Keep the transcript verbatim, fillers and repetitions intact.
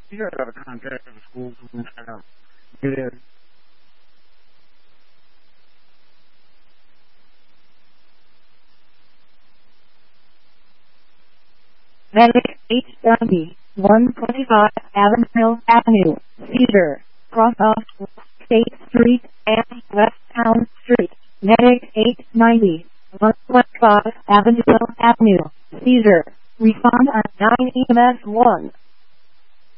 You guys got to contact the school to find out. Get in. Medic eight seventy, one twenty-five Avondale Avenue, Cedar, cross off State Street and West Town Street. Medic eight ninety, one twenty-five Avondale Avenue, Cedar. Respond at nine E M S one.